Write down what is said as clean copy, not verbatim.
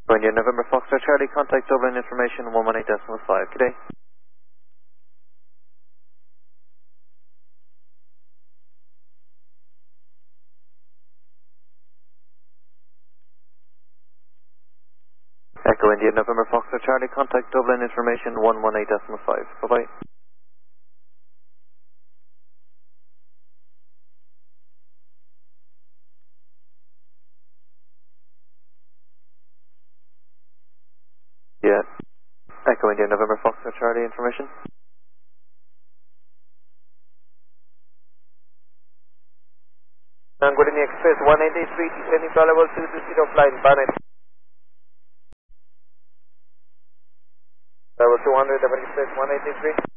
India November Foxtrot Charlie, contact Dublin information 118.5. Good day. Echo India November Foxtrot Charlie, contact Dublin information 118.5. Bye bye. Yeah. Echo India November Foxtrot Charlie information. I'm good in the Express 183, descending to level 220 flying Barnet. Level 200, Express 183.